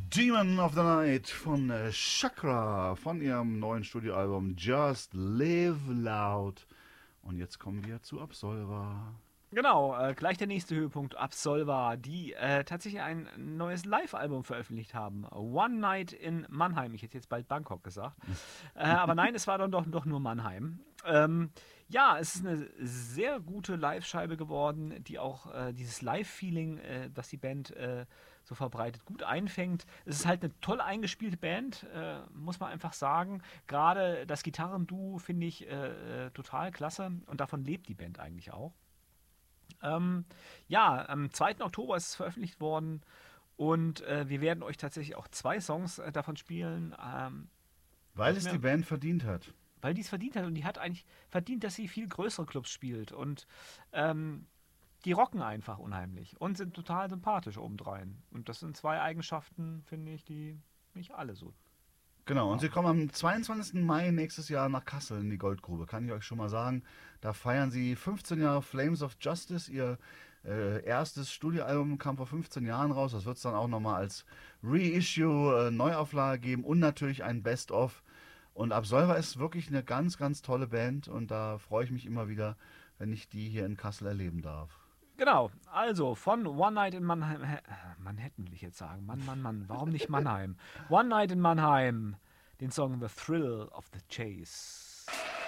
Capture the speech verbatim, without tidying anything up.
Demon of the Night von äh, Chakra von ihrem neuen Studioalbum Just Live Loud. Und jetzt kommen wir zu Absolver. Genau, äh, gleich der nächste Höhepunkt, Absolver, die äh, tatsächlich ein neues Live-Album veröffentlicht haben. One Night in Mannheim. Ich hätte jetzt bald Bangkok gesagt. äh, aber nein, es war dann doch, doch nur Mannheim. Ähm, ja, es ist eine sehr gute Live-Scheibe geworden, die auch äh, dieses Live-Feeling, äh, das die Band äh, so verbreitet, gut einfängt. Es ist halt eine toll eingespielte Band, äh, muss man einfach sagen. Gerade das Gitarrenduo finde ich äh, äh, total klasse und davon lebt die Band eigentlich auch. Ähm, ja, am zweiten Oktober ist es veröffentlicht worden und äh, wir werden euch tatsächlich auch zwei Songs äh, davon spielen. Ähm, Weil nicht es die mehr, Band verdient hat. weil die es verdient hat und die hat eigentlich verdient, dass sie viel größere Clubs spielt und ähm, die rocken einfach unheimlich und sind total sympathisch obendrein. Und das sind zwei Eigenschaften, finde ich, die nicht alle so Genau, und sie haben. kommen am zweiundzwanzigsten Mai nächstes Jahr nach Kassel in die Goldgrube, kann ich euch schon mal sagen. Da feiern sie fünfzehn Jahre Flames of Justice. Ihr äh, erstes Studioalbum kam vor fünfzehn Jahren raus. Das wird es dann auch nochmal als Reissue, äh, Neuauflage geben und natürlich ein Best-of. Und Absolver ist wirklich eine ganz, ganz tolle Band und da freue ich mich immer wieder, wenn ich die hier in Kassel erleben darf. Genau, also von One Night in Mannheim, äh, Manhattan will ich jetzt sagen, Mann, Mann, Mann, warum nicht Mannheim? One Night in Mannheim, den Song The Thrill of the Chase.